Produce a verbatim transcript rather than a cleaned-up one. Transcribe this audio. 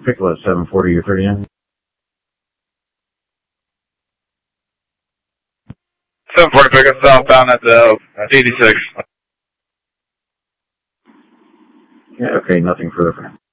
Pickle seven forty, you're thirty-nine. seven forty Pickle southbound at the eighty-six. Yeah, okay, nothing further.